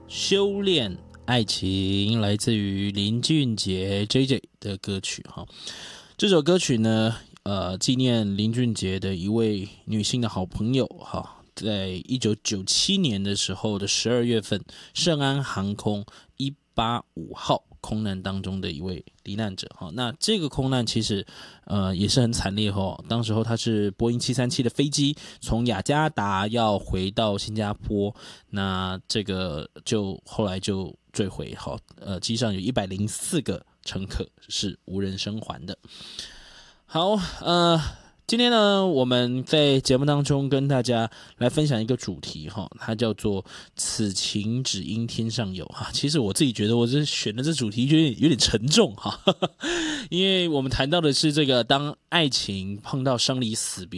修炼爱情，来自于林俊杰 JJ 的歌曲哈。这首歌曲呢，纪念林俊杰的一位女性的好朋友哈。在1997年的时候的12月份，圣安航空185号空难当中的一位罹难者哈。那这个空难其实也是很惨烈哈。当时候他是波音737的飞机从雅加达要回到新加坡，那这个就后来就坠毁哈。机上有104个乘客是无人生还的。好，今天呢，我们在节目当中跟大家来分享一个主题哈，它叫做"此情只应天上有"哈。其实我自己觉得我这选的这主题有点沉重哈，因为我们谈到的是这个当爱情碰到生离死别